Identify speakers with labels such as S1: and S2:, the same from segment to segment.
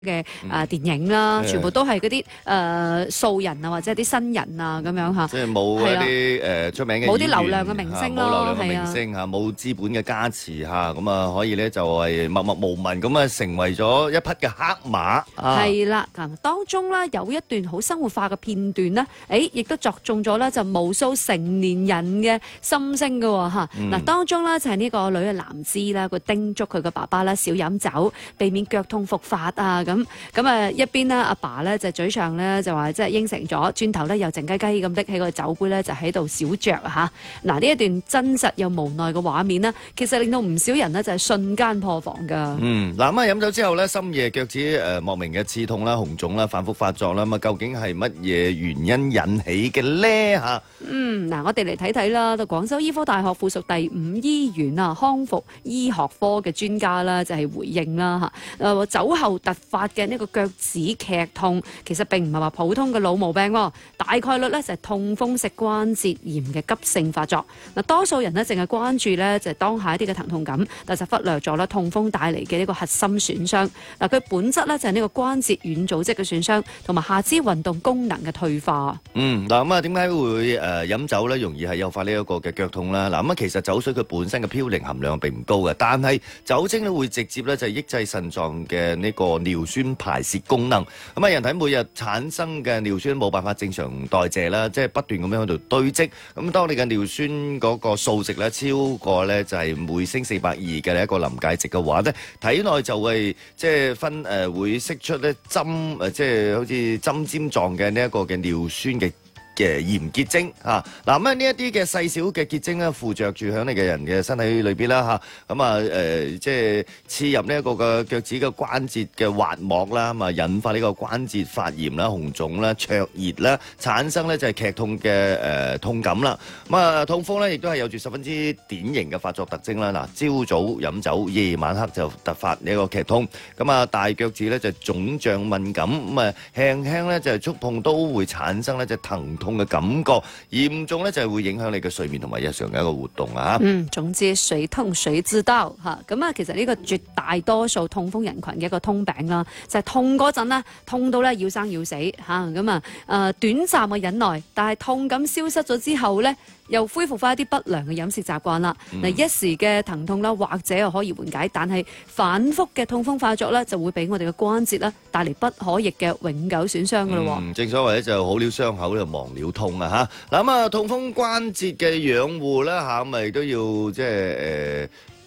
S1: 嘅電影啦，全部都係嗰啲素人啊，或者啲新人啊咁樣嚇。
S2: 即係冇一啲出名嘅，
S1: 冇啲流量嘅明星咯，
S2: 冇流量嘅明星嚇，冇資本嘅加持嚇，咁啊可以咧就係默默無聞咁啊成為咗一匹嘅黑馬。
S1: 係啦，當中咧有一段好生活化嘅片段咧，亦都作中咗咧就無數成年人嘅心聲嘅喎嚇。嗱，當中咧就係呢個女嘅男資啦，佢叮囑佢個爸爸啦少飲酒，避免腳痛復發啊咁啊一邊咧阿爸咧就嘴上咧就話即係應承咗，轉頭咧又靜雞雞咁拎起個酒杯咧就喺度小酌嚇。嗱，呢一段真實又無奈嘅畫面呢，其實令到唔少人呢就係瞬間破防㗎。
S2: 嗱咁啊飲酒之後咧，深夜腳趾莫名嘅刺痛啦、紅腫啦、反覆發作啦，咁啊究竟係乜嘢原因引起嘅咧嚇？
S1: 嗱，我哋嚟睇睇啦，到廣州醫科大學附屬第5醫院康復醫學科嘅專家啦，就係回應啦嚇。酒後突發嘅呢個腳趾劇痛，其實並唔係話普通嘅老毛病喎，大概率咧就係痛風性關節炎嘅急性發作。嗱，多數人呢淨係關注咧就係當下一啲嘅疼痛感，但就忽略咗啦痛風帶嚟嘅呢個核心損傷。嗱，佢本質咧就係呢個關節軟組織嘅損傷，同埋下肢運動功能嘅退化。
S2: 嗱咁啊，點解會飲酒咧容易係誘發呢一個嘅腳痛啦？嗱咁啊，其實酒水佢本身嘅嘌呤含量並唔高嘅，但係酒精咧會直接咧就係抑制腎臟嘅呢個尿酸排泄功能。咁啊，人體每日產生嘅尿酸冇辦法正常代謝啦，即係不斷咁樣喺度堆積。咁當你嘅尿酸嗰個數值咧超過咧就係每升420嘅一個臨界值嘅話咧，體內就會即係會釋出咧即係好似針尖狀嘅呢一個嘅尿酸嘅鹽結晶嗱咁呢一啲嘅細小嘅結晶咧附着住喺你嘅人嘅身體裏邊啦咁啊即係刺入呢一個嘅腳趾嘅關節嘅滑膜啦，咁啊引發呢個關節發炎啦、紅腫啦、灼熱啦，產生咧就係劇痛嘅痛感啦。咁啊痛風咧亦都係有住十分之典型嘅發作特徵啦。嗱，朝早飲酒，夜晚黑就突發呢一個劇痛。咁啊大腳趾咧就腫脹敏感，咁啊輕輕咧就係觸碰都會產生咧就疼痛嘅感覺，嚴重咧就係會影響你嘅睡眠同埋日常嘅一個活動啊！
S1: 總之誰痛誰知道嚇。咁啊，其實呢個絕大多數痛風人群嘅一個通病啦，就係痛嗰陣咧，痛到咧要生要死嚇。咁短暫嘅忍耐，但係痛感消失咗之後咧，又恢復翻一啲不良嘅飲食習慣啦。一時嘅疼痛啦，或者又可以緩解，但係反覆嘅痛風發作咧，就會俾我哋嘅關節咧帶嚟不可逆嘅永久損傷噶咯。
S2: 正所謂咧就好了傷口就忘了痛啊嚇！嗱咁啊，痛風關節嘅養護啦嚇，咁亦都要即係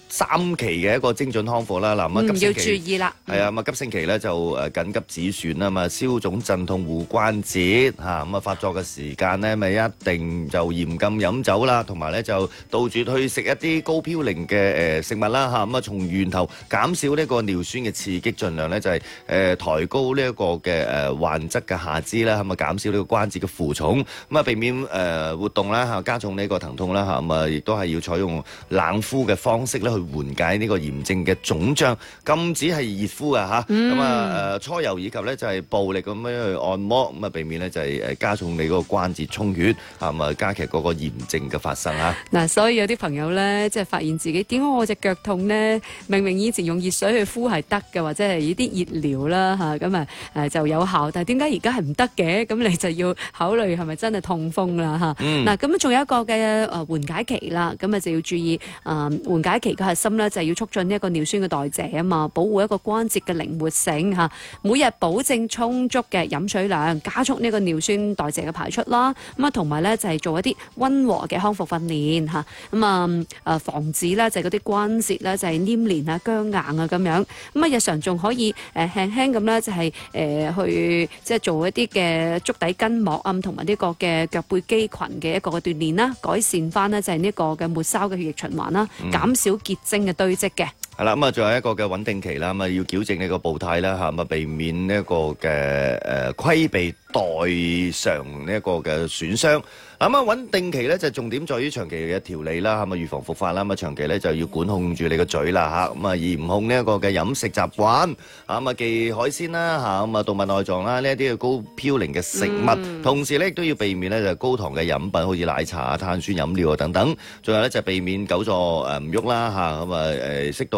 S2: 3期嘅一個精準康復啦，嗱咁急
S1: 要注意啦。
S2: 係啊，咁啊急性期咧就緊急止損啊嘛，消腫鎮痛護關節嚇，咁啊發作嘅時間咧咪一定就嚴禁飲酒啦，同埋咧就杜絕去食一啲高嘌呤嘅食物啦嚇，咁啊從源頭減少呢個尿酸嘅刺激，盡量咧就係抬高呢一個嘅患側嘅下肢啦，咁啊減少呢個關節嘅負重，咁啊避免活動啦嚇，加重呢個疼痛啦嚇，咁啊亦都係要採用冷敷嘅方式咧去緩解呢個炎症嘅腫脹，禁止係熱敷啊嚇，咁啊搓油以及咧就係暴力咁樣去按摩，咁啊避免咧就係加重你個關節充血，咁啊加劇嗰個炎症嘅發生啊。
S1: 嗱，所以有啲朋友咧，即係發現自己點解我隻腳痛咧？明明以前用熱水去敷係得嘅，或者係呢啲熱療啦嚇，咁啊就有效，但係點解而家係唔得嘅？咁你就要考慮係咪真係痛風啦嚇。嗱，咁仲有一個嘅緩解期啦，咁啊就要注意緩解期嘅核心咧就係要促進呢一個尿酸嘅代謝啊嘛，保護一個關節嘅靈活性嚇。每日保證充足嘅飲水量，加速呢個尿酸代謝嘅排出啦。咁啊同埋咧就係做一啲溫和嘅康復訓練嚇。咁防止咧就係嗰啲關節咧就係黏連啊、僵硬啊咁樣。咁啊日常仲可以輕輕咁咧就係去即係做一啲嘅足底筋膜啊，同埋呢個嘅腳背肌群嘅一個嘅鍛鍊啦，改善翻呢就係呢個嘅末梢嘅血液循環啦，減少結晶嘅堆積嘅。
S2: 係啦，咁啊，仲有一個嘅穩定期啦，咁啊要矯正你個步態啦嚇，咁啊避免呢一個嘅規避代償呢一個嘅損傷。咁啊穩定期咧就重點在於長期嘅調理啦，咁啊預防復發啦，咁啊長期咧就要管控住你個嘴啦嚇，咁啊嚴控呢一個嘅飲食習慣，咁啊忌海鮮啦嚇，咁啊動物內臟啦呢一啲嘅高嘌呤嘅食物，同時咧亦都要避免咧就高糖嘅飲品，好似奶茶啊、碳酸飲料啊等等，仲有咧就避免久坐唔喐啦嚇，咁啊適度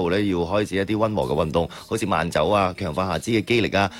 S2: 後咧要開始一啲溫和嘅運動，好似慢走啊、強化下肢嘅肌力啊。